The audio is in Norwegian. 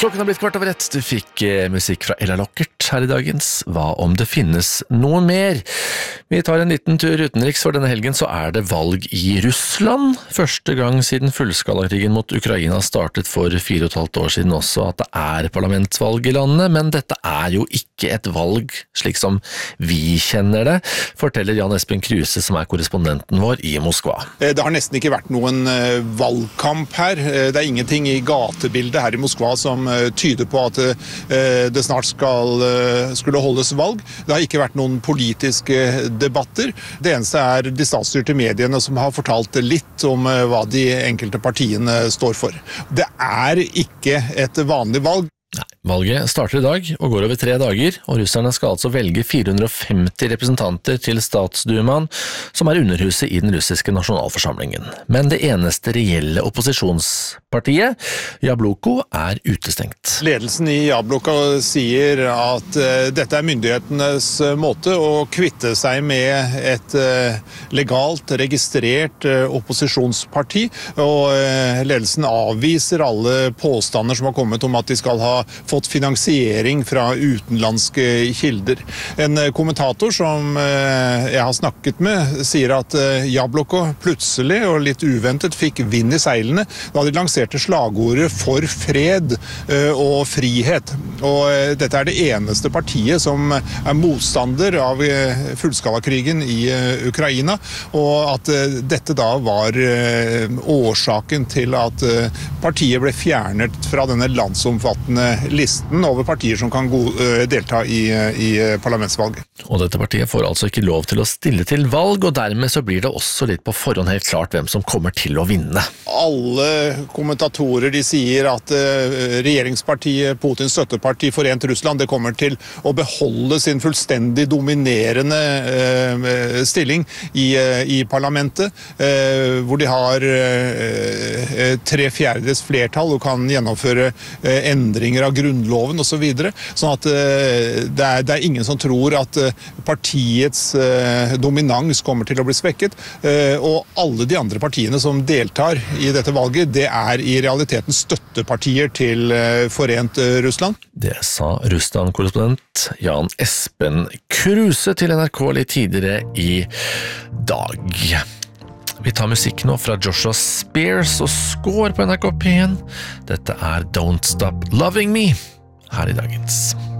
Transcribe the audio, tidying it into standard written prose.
Klokken har blitt 1:15. Du fikk musikk fra Ella Lockert her i dagens Hva om det finnes noe mer? Vi tar en liten tur utenriks, for denne helgen så det valg i Russland. Første gang siden fullskalakrigen mot Ukraina startet for 4,5 år siden også at det parlamentsvalg i landet, men dette jo ikke et valg slik som vi kjenner det, forteller Jan Espen Kruse, som korrespondenten vår i Moskva. Det har nesten ikke vært noen valgkamp her. Det ingenting i gatebildet her i Moskva som tyder på at det snart skulle holdes valg. Det har ikke vært noen politiske debatter. Det eneste de statsstyrte mediene som har fortalt litt om hva de enkelte partiene står for. Det ikke et vanlig valg. Nei, valget starter i dag og går over 3 dager, og russerne skal altså velge 450 representanter til Statsdumaen, som underhuset i den russiske nasjonalforsamlingen. Men det eneste reelle opposisjonspartiet, Jabloko, utestengt. Ledelsen i Jabloko sier at dette myndighetenes måte å kvitte seg med et legalt, registrert opposisjonsparti, og ledelsen avviser alle påstander som har kommet om at de skal ha fått finansiering fra utenlandske kilder. En kommentator som jeg har snakket med sier at Jabloko plutselig og litt uventet fikk vind i seilene da de lanserte slagordet for fred og frihet. Og dette det eneste partiet som motstander av fullskalakrigen i Ukraina, og at dette da var årsaken til at partiet ble fjernet fra denne landsomfattende listen over partier som kan delta i parlamentsvalget. Og dette partiet får altså ikke lov til å stille til valg, og dermed så blir det også litt på forhånd helt klart hvem som kommer til å vinne. Alle kommentatorer de sier at regjeringspartiet, Putins støtteparti Forent Russland, det kommer til å beholde sin fullstendig dominerende stilling i parlamentet, hvor de har 3/4 flertall og kan gjennomføre endringer av grunnloven og så videre. Sånn at det ingen som tror at partiets dominans kommer til å bli svekket, og alle de andre partiene som deltar i dette valget, det i realiteten støttepartier til Forent Russland. Det sa Russland-korrespondent Jan Espen Kruse til NRK litt tidligere i dag. Vi tar musikk nå fra Joshua Spears og Score på NRK P1. Dette Don't Stop Loving Me her i dagens.